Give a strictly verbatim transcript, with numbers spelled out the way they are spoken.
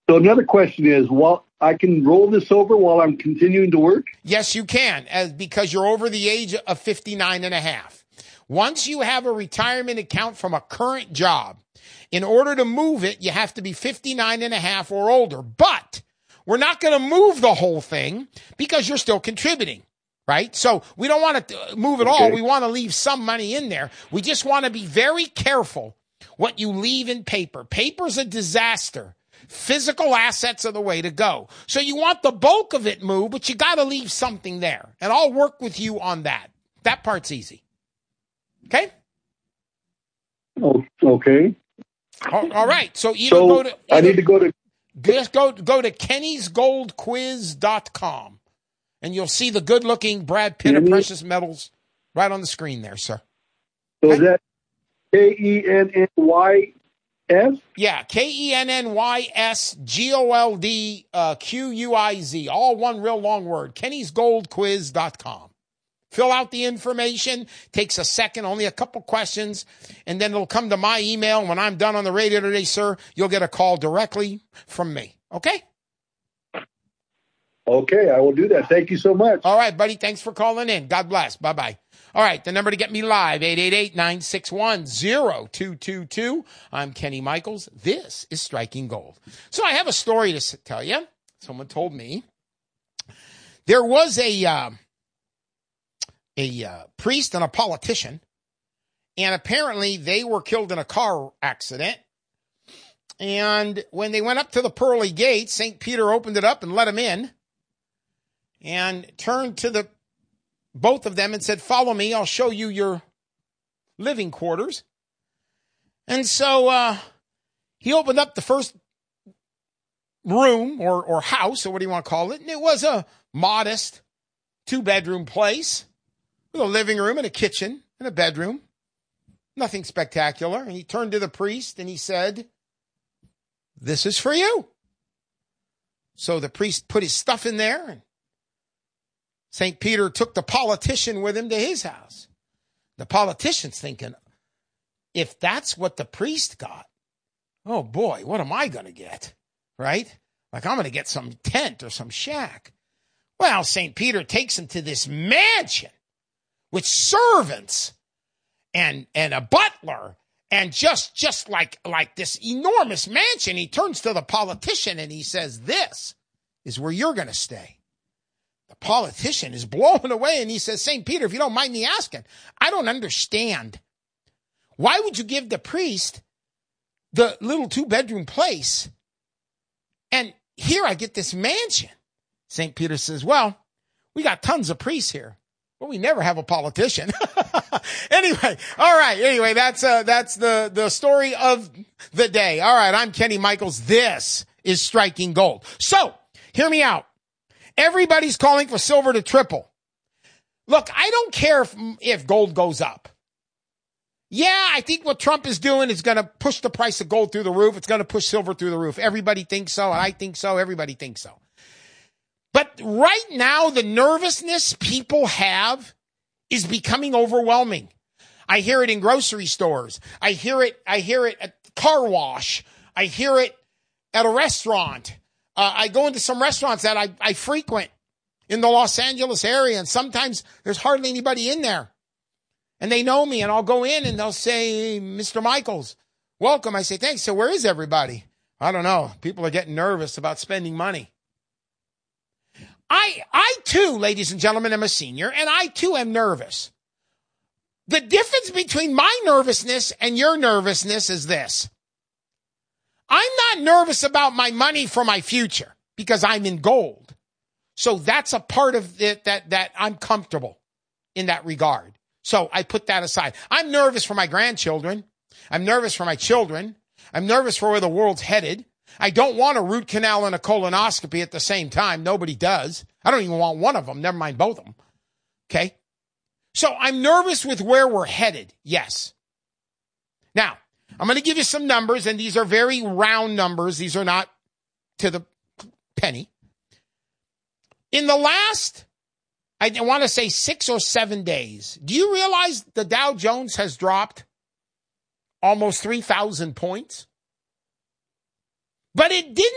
So another question is, while I can roll this over while I'm continuing to work? Yes, you can, as because you're over the age of fifty-nine and a half. Once you have a retirement account from a current job, in order to move it, you have to be fifty-nine and a half or older. But we're not going to move the whole thing because you're still contributing, right? So we don't want to move it all. Okay. We want to leave some money in there. We just want to be very careful what you leave in paper. Paper's a disaster. Physical assets are the way to go. So you want the bulk of it moved, but you got to leave something there. And I'll work with you on that. That part's easy. Okay? Oh, okay. All, all right. So either So go to... Either, I need to go to... Just go, go to Kenny's Gold Quiz dot com, and you'll see the good-looking Brad Pitt of Precious Metals right on the screen there, sir. So Okay? is that K E N N Y S? Yeah, K E N N Y S G O L D Q U I Z, all one real long word, Kenny's Gold Quiz dot com. Fill out the information. Takes a second, only a couple questions, and then it'll come to my email. And when I'm done on the radio today, sir, you'll get a call directly from me. Okay? Okay, I will do that. Thank you so much. All right, buddy. Thanks for calling in. God bless. Bye-bye. All right, the number to get me live, eight eight eight, nine six one, zero two two two. I'm Kenny Michaels. This is Striking Gold. So I have a story to tell you. Someone told me there was a... Uh, a uh, priest and a politician, and apparently they were killed in a car accident. And when they went up to the pearly gates, Saint Peter opened it up and let them in and turned to the both of them and said, "Follow me, I'll show you your living quarters." And so uh, he opened up the first room or, or house, or what do you want to call it, and it was a modest two-bedroom place. A living room and a kitchen and a bedroom. Nothing spectacular. And he turned to the priest and he said, "This is for you." So the priest put his stuff in there, and Saint Peter took the politician with him to his house. The politician's thinking, if that's what the priest got, oh boy, what am I going to get? Right? Like I'm going to get some tent or some shack. Well, Saint Peter takes him to this mansion with servants and and a butler and just just like like this enormous mansion. He turns to the politician and he says, "This is where you're going to stay." The politician is blown away and he says, "Saint Peter, if you don't mind me asking, I don't understand. Why would you give the priest the little two-bedroom place and here I get this mansion?" Saint Peter says, "Well, we got tons of priests here. Well, we never have a politician." Anyway, all right. Anyway, that's uh, that's the, the story of the day. All right, I'm Kenny Michaels. This is Striking Gold. So, hear me out. Everybody's calling for silver to triple. Look, I don't care if, if gold goes up. Yeah, I think what Trump is doing is going to push the price of gold through the roof. It's going to push silver through the roof. Everybody thinks so, and I think so. Everybody thinks so. But right now, the nervousness people have is becoming overwhelming. I hear it in grocery stores. I hear it. I hear it at the car wash. I hear it at a restaurant. Uh, I go into some restaurants that I, I frequent in the Los Angeles area, and sometimes there's hardly anybody in there. And they know me, and I'll go in, and they'll say, "Mister Michaels, welcome." I say, "Thanks. So where is everybody?" "I don't know. People are getting nervous about spending money." I, I too, ladies and gentlemen, am a senior, and I too am nervous. The difference between my nervousness and your nervousness is this. I'm not nervous about my money for my future because I'm in gold. So that's a part of it that, that I'm comfortable in that regard. So I put that aside. I'm nervous for my grandchildren. I'm nervous for my children. I'm nervous for where the world's headed. I don't want a root canal and a colonoscopy at the same time. Nobody does. I don't even want one of them. Never mind both of them. Okay? So I'm nervous with where we're headed. Yes. Now, I'm going to give you some numbers, and these are very round numbers. These are not to the penny. In the last, I want to say six or seven days, do you realize the Dow Jones has dropped almost three thousand points? But it didn't